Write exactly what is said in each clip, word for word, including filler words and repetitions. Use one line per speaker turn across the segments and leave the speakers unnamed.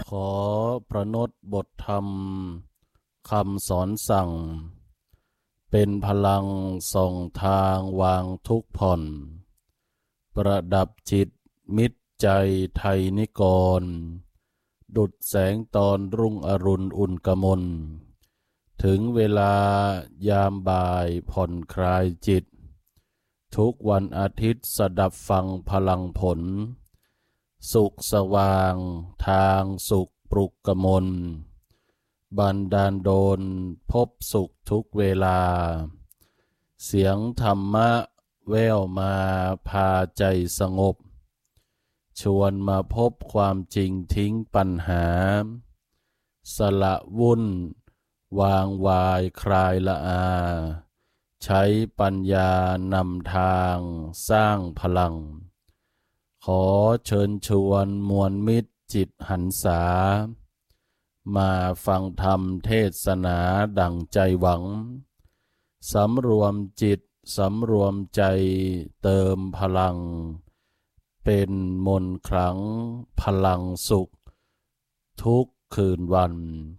ขอประนตบทธรรมคำสอนสั่งเป็นพลังส่องทางวางทุกข์ผ่อนประดับจิตมิตรใจไทยนิกรดุจแสงตอนรุ่งอรุณอุ่นกมลถึงเวลายามบ่ายผ่อนคลายจิตทุกวันอาทิตย์สดับฟังพลังผลสุขสว่างทางสุขปลุกกมลบันดาลโดลพบสุขทุกเวลาเสียงธรรมะแว่วมาพาใจสงบชวนมาพบความจริงทิ้งปัญหาสละวุ่นวางวายคลายละอาใช้ปัญญานำทางสร้างพลังขอเชิญชวนมวลมิตรจิตหันษามาฟังธรรมเทศนาดั่งใจหวังสำรวมจิตสำรวมใจเติมพลังเป็นมนต์ขลังพลังสุขทุกคืนวัน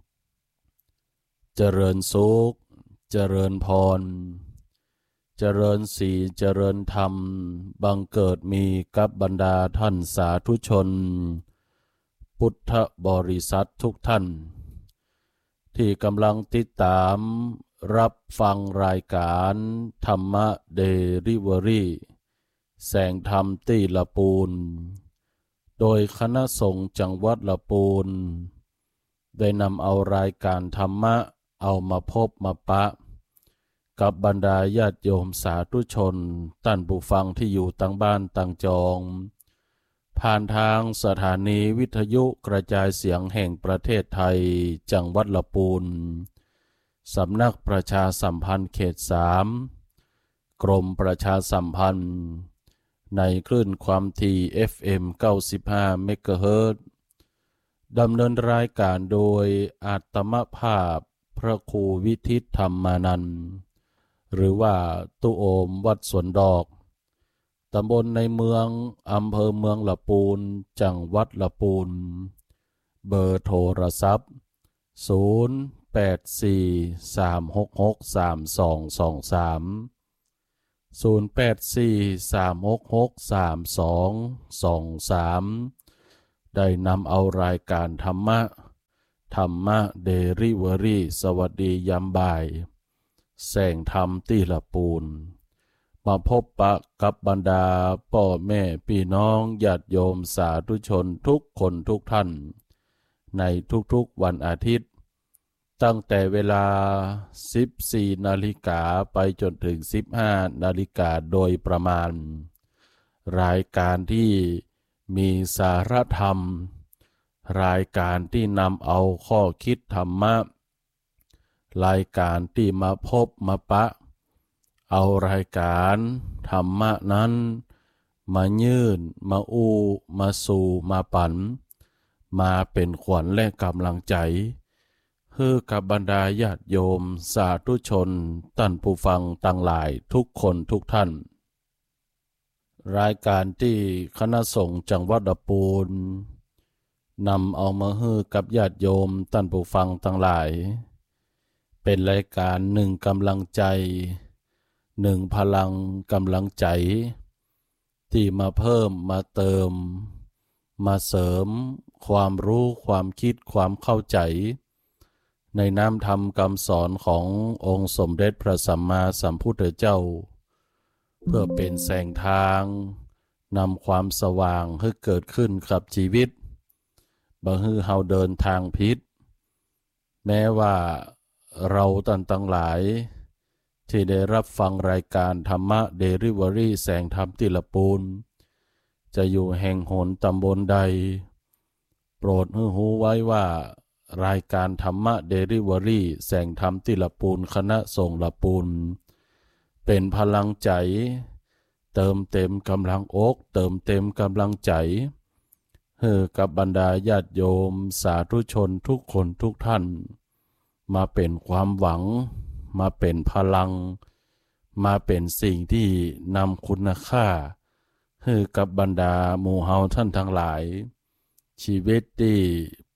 เจริญสุขเจริญพรเจริญสีเจริญธรรมบังเกิดมีกับบรรดาท่านสาธุชนพุทธบริษัททุกท่านที่กำลังติดตามรับฟังรายการธรรมะเดลิเวอรี่แสงธรรมตีละปูนโดยคณะสงฆ์จังหวัดละปูนได้นำเอารายการธรรมะเอามาพบมาปะกับบรรดาญาติโยมสาธุชนท่านผู้ฟังที่อยู่ต่างบ้านต่างจองผ่านทางสถานีวิทยุกระจายเสียงแห่งประเทศไทยจังหวัดละปูนสำนักประชาสัมพันธ์เขตสามกรมประชาสัมพันธ์ในคลื่นความถี่ เอฟ เอ็ม เก้าสิบห้า เมกะเฮิรตซ์ดำเนินรายการโดยอาตมภาพพระครูวิทิตธรรมานันท์หรือว่าตุโอมวัดสวนดอกตำบลในเมืองอำเภอเมืองละปูนจังหวัดละปูนเบอร์โทรศัพท์ศูนย์ แปด สี่ สาม หก หก สาม สอง สอง สามศูนย์ แปด สี่ สาม หก หก สาม สอง สอง สามได้นำเอารายการธรรมะธรรมะเดลิเวอรี่สวัสดียามบ่ายแสงธรรมตีละปูนมาพบปะกับบรรดาพ่อแม่พี่น้องญาติโยมสาธุชนทุกคนทุกท่านในทุกๆวันอาทิตย์ตั้งแต่เวลา สิบสี่ นาฬิกาไปจนถึง สิบห้า นาฬิกาโดยประมาณรายการที่มีสาระธรรมรายการที่นำเอาข้อคิดธรรมะรายการที่มาพบมาปะเอารายการธรรมะนั้นมายื่นมาอู้มาสู่มาปั่นมาเป็นขวัญและกำลังใจให้กับบรรดาญาติโยมสาธุชนท่านผู้ฟังต่างหลายทุกคนทุกท่านรายการที่คณะสงฆ์จังหวัดละปูนนำเอามาให้กับญาติโยมท่านผู้ฟังทั้งหลายเป็นรายการหนึ่งกำลังใจหนึ่งพลังกำลังใจที่มาเพิ่มมาเติมมาเสริมความรู้ความคิดความเข้าใจในน้ำธรรมคำสอนขององค์สมเด็จพระสัมมาสัมพุทธเจ้าเพื่อเป็นแสงทางนำความสว่างให้เกิดขึ้นกับชีวิตบ่ให้เฮาเดินทางผิดแม้ว่าเราท่านทั้งหลายที่ได้รับฟังรายการธรรมะเดลิเวอรี่แสงธรรมติละปูนจะอยู่แห่งหนตำบลใดโปรดให้รู้ไว้ว่ารายการธรรมะเดลิเวอรี่แสงธรรมติละปูนคณะสงฆ์ละปูนเป็นพลังใจเติมเต็มกำลังอกเติมเต็มกำลังใจให้กับบรรดาญาติโยมสาธุชนทุกคนทุกท่านมาเป็นความหวังมาเป็นพลังมาเป็นสิ่งที่นำคุณค่าให้กับบรรดาหมู่เฮาท่านทั้งหลายชีวิตที่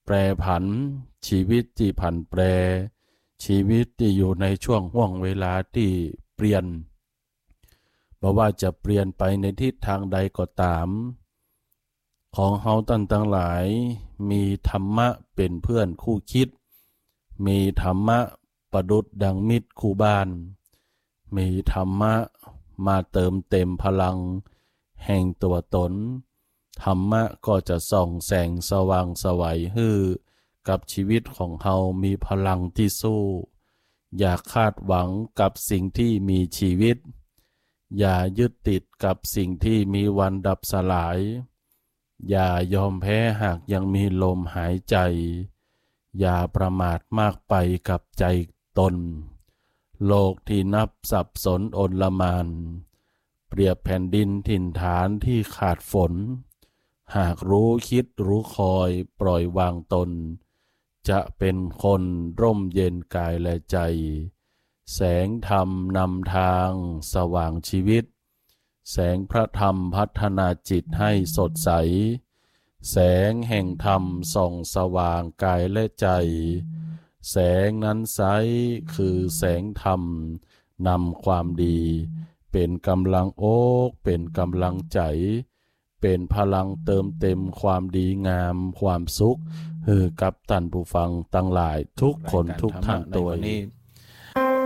แปรผันชีวิตที่ผันแปรชีวิตที่อยู่ในช่วงห่วงเวลาที่เปลี่ยนบ่ว่าจะเปลี่ยนไปในทิศทางใดก็ตามของเฮาตั้งทั้งหลายมีธรรมะเป็นเพื่อนคู่คิดมีธรรมะประดุจดังมิตรคู่บ้านมีธรรมะมาเติมเต็มพลังแห่งตัวตนธรรมะก็จะส่องแสงสว่างไสวฮื้อกับชีวิตของเฮามีพลังที่สู้อย่าคาดหวังกับสิ่งที่มีชีวิตอย่ายึดติดกับสิ่งที่มีวันดับสลายอย่ายอมแพ้หากยังมีลมหายใจอย่าประมาทมากไปกับใจตนโลกที่นับสับสนโอลหม่านเปรียบแผ่นดินถิ่นฐานที่ขาดฝนหากรู้คิดรู้คอยปล่อยวางตนจะเป็นคนร่มเย็นกายและใจแสงธรรมนำทางสว่างชีวิตแสงพระธรรมพัฒนาจิตให้สดใสแสงแห่งธรรมส่องสว่างกายและใจแสงนั้นใสคือแสงธรรมนำความดีเป็นกำลังอกเป็นกำลังใจเป็นพลังเติมเต็มความดีงามความสุขให้กับท่านผู้ฟังทั้งหลายทุกคนทุกท่านโดย